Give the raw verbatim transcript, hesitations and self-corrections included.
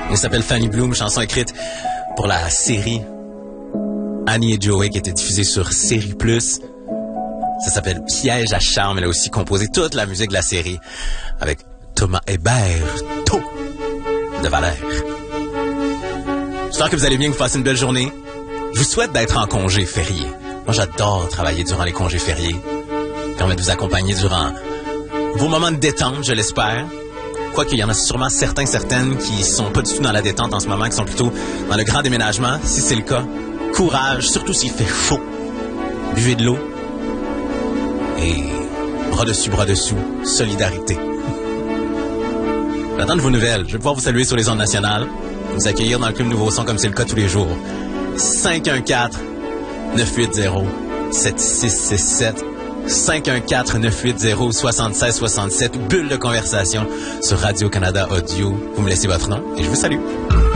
Il s'appelle Fanny Bloom, chanson écrite pour la série Annie et Joey qui était diffusée sur Série Plus. Ça s'appelle Piège à charme. Elle a aussi composé toute la musique de la série avec Thomas Héberto de Valère. J'espère que vous allez bien, que vous passez une belle journée. Je vous souhaite d'être en congé férié. Moi, j'adore travailler durant les congés fériés. Ça permet de vous accompagner durant vos moments de détente, je l'espère. Quoique, il y en a sûrement certains, certaines qui sont pas du tout dans la détente en ce moment, qui sont plutôt dans le grand déménagement. Si c'est le cas, courage, surtout s'il fait chaud. Buvez de l'eau. Et bras dessus, bras dessous, solidarité. J'attends de vos nouvelles. Je vais pouvoir vous saluer sur les ondes nationales, vous accueillir dans le Club Nouveau Son comme c'est le cas tous les jours. cinq un quatre, neuf huit zéro, sept six six sept, cinq un quatre, neuf huit zéro, sept six six sept, bulle de conversation sur Radio-Canada Audio. Vous me laissez votre nom et je vous salue.